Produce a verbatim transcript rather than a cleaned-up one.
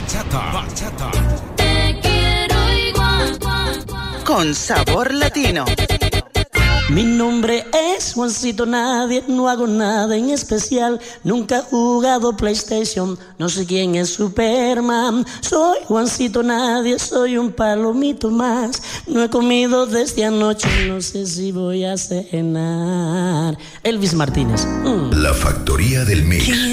bachata, bachata. Te quiero igual, con sabor latino. Mi nombre es Juancito Nadie, no hago nada en especial. Nunca he jugado PlayStation, no sé quién es Superman. Soy Juancito Nadie, soy un palomito más. No he comido desde anoche, no sé si voy a cenar. Elvis Martínez. Mm. La Factoría del Mix.